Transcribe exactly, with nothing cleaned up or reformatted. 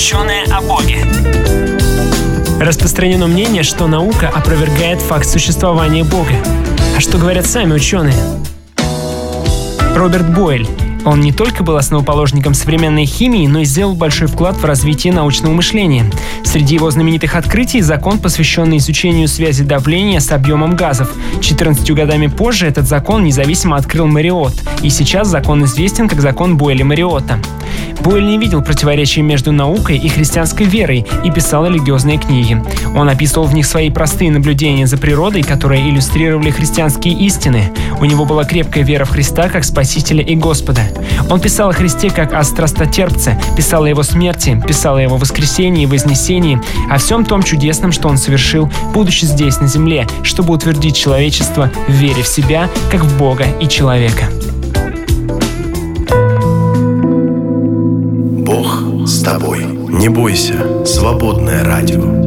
Ученые о Боге. Распространено мнение, что наука опровергает факт существования Бога. А что говорят сами ученые? Роберт Бойль. Он не только был основоположником современной химии, но и сделал большой вклад в развитие научного мышления. Среди его знаменитых открытий – закон, посвященный изучению связи давления с объемом газов. четырнадцатью годами позже этот закон независимо открыл Мариот, и сейчас закон известен как закон Бойля-Мариота. Бойль не видел противоречий между наукой и христианской верой и писал религиозные книги. Он описывал в них свои простые наблюдения за природой, которые иллюстрировали христианские истины. У него была крепкая вера в Христа как Спасителя и Господа. Он писал о Христе как о страстотерпце, писал о его смерти, писал о его воскресении и вознесении, о всем том чудесном, что он совершил, будучи здесь, на земле, чтобы утвердить человечество в вере в себя, как в Бога и человека. Бог с тобой. Не бойся. Свободное радио.